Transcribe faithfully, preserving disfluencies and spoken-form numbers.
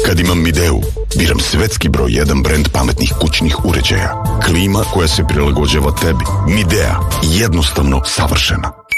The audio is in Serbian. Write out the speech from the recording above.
Kad imam Mideu, biram svetski broj jedan brend pametnih kućnih uređaja. Klima koja se prilagođava tebi. Midea, jednostavno savršena.